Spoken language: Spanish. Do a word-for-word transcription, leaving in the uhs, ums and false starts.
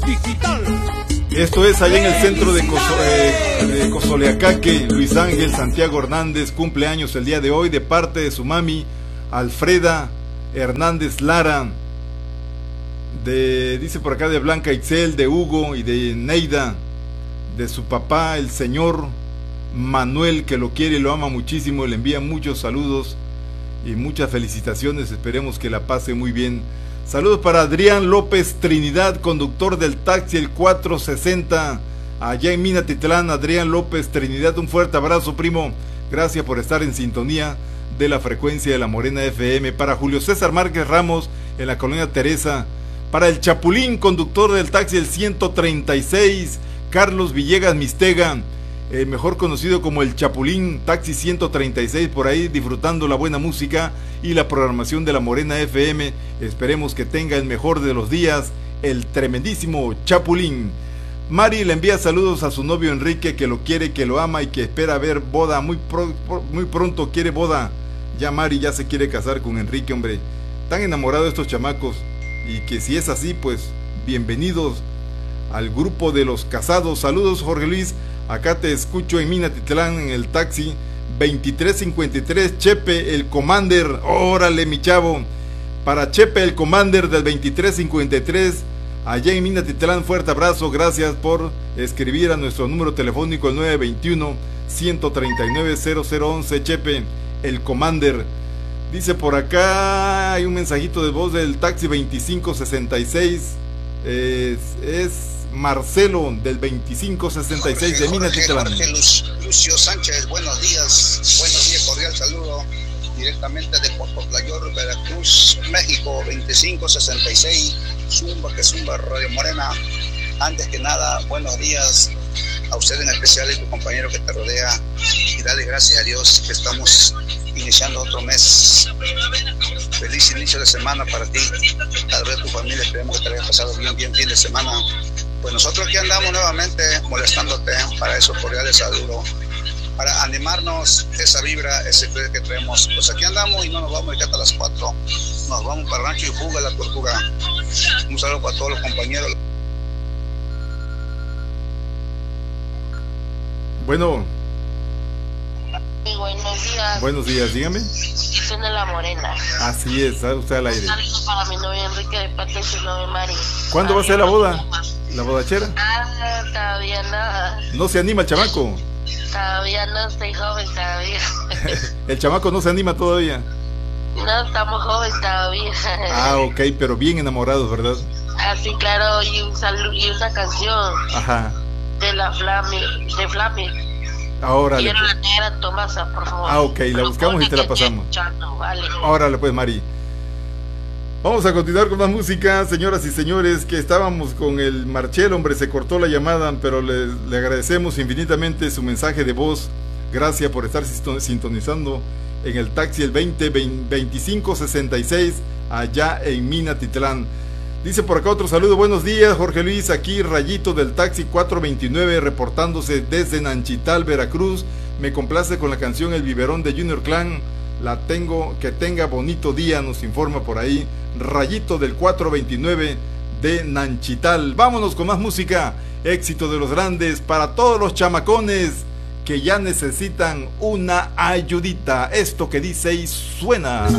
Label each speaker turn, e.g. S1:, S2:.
S1: Digital.
S2: Esto es allá en el centro de, Coso, eh, de Cozoleacaque. Luis Ángel Santiago Hernández cumple años el día de hoy de parte de su mami Alfreda Hernández Lara, de, dice por acá, de Blanca Itzel, de Hugo y de Neida, de su papá el señor Manuel, que lo quiere y lo ama muchísimo, le envía muchos saludos y muchas felicitaciones, esperemos que la pase muy bien. Saludos para Adrián López Trinidad, conductor del taxi el cuatrocientos sesenta, allá en Minatitlán. Adrián López Trinidad, un fuerte abrazo, primo, gracias por estar en sintonía de la frecuencia de la Morena F M. Para Julio César Márquez Ramos, en la colonia Teresa. Para el Chapulín, conductor del taxi el ciento treinta y seis, Carlos Villegas Mistega, eh, mejor conocido como el Chapulín, taxi ciento treinta y seis, por ahí disfrutando la buena música y la programación de la Morena F M. Esperemos que tenga el mejor de los días, el tremendísimo Chapulín. Mari le envía saludos a su novio Enrique, que lo quiere, que lo ama y que espera ver boda muy, pro, muy pronto, quiere boda. Ya Mari ya se quiere casar con Enrique, hombre. Tan enamorados estos chamacos, y que si es así, pues bienvenidos al grupo de los casados. Saludos, Jorge Luis, acá te escucho en Minatitlán en el taxi veintitrés cincuenta y tres, Chepe el Commander, órale mi chavo. Para Chepe el Commander del veintitrés cincuenta y tres, allá en Minatitlán, fuerte abrazo, gracias por escribir a nuestro número telefónico el nueve veintiuno, ciento treinta y nueve, cero cero once, Chepe el Commander. Dice por acá, hay un mensajito de voz del taxi veinticinco sesenta y seis, es, es Marcelo del veinticinco sesenta y seis de Minatitlán.
S3: Jorge Lucio Sánchez, buenos días, buenos días, cordial saludo directamente de Puerto Playor, Veracruz, México, veinticinco sesenta y seis, Zumba que Zumba Radio Morena. Antes que nada, buenos días a usted en especial y tu compañero que te rodea, y dale gracias a Dios que estamos iniciando otro mes. Feliz inicio de semana para ti, tal vez tu familia, esperemos que te haya pasado bien, bien fin de semana. Pues nosotros aquí andamos nuevamente molestándote, para eso cordiales saludos, para animarnos esa vibra, ese fe que traemos. Pues aquí andamos y no nos vamos a ir hasta las cuatro, nos vamos para Rancho y Fuga, La Tortuga. Un saludo para todos los compañeros.
S2: Bueno.
S4: Sí, buenos días.
S2: Buenos días, dígame.
S4: Soy de La Morena.
S2: Así es, sabe usted al aire.
S4: Un saludo para mi novia Enrique de parte de su novia Mari.
S2: ¿Cuándo va a ser la boda? ¿La bodachera?
S4: Ah, todavía no.
S2: ¿No se anima el chamaco?
S4: Todavía no, estoy joven todavía.
S2: El chamaco no se anima todavía.
S4: No, estamos jóvenes todavía.
S2: Ah, ok, pero bien enamorados, ¿verdad?
S4: Ah, sí, claro, y, un saludo, y una canción.
S2: Ajá.
S4: De la Flami, de Flami.
S2: Ahora.
S4: Quiero la negra Tomasa, por favor.
S2: Ah, ok, la buscamos y te la pasamos.
S4: Vale.
S2: Órale pues, Mari. Vamos a continuar con más música, señoras y señores, que estábamos con el Marchel, hombre, se cortó la llamada, pero le, le agradecemos infinitamente su mensaje de voz. Gracias por estar sintonizando en el taxi el veinte veinticinco sesenta y seis, allá en Minatitlán. Dice por acá otro saludo, buenos días Jorge Luis, aquí Rayito del taxi cuatrocientos veintinueve reportándose desde Nanchital, Veracruz. Me complace con la canción El Biberón de Junior Clan, la tengo, que tenga bonito día, nos informa por ahí Rayito del cuatrocientos veintinueve de Nanchital. Vámonos con más música, éxito de los grandes para todos los chamacones que ya necesitan una ayudita. Esto que dice y suena.